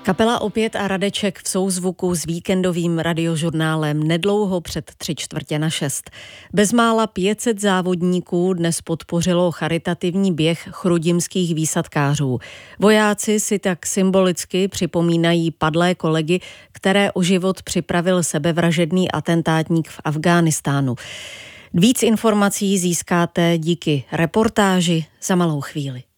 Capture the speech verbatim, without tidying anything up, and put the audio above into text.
Kapela Opět a Radeček v souzvuku s víkendovým radiožurnálem nedlouho před tři čtvrtě na šest. Bezmála pět set závodníků dnes podpořilo charitativní běh chrudimských výsadkářů. Vojáci si tak symbolicky připomínají padlé kolegy, které o život připravil sebevražedný atentátník v Afghánistánu. Víc informací získáte díky reportáži za malou chvíli.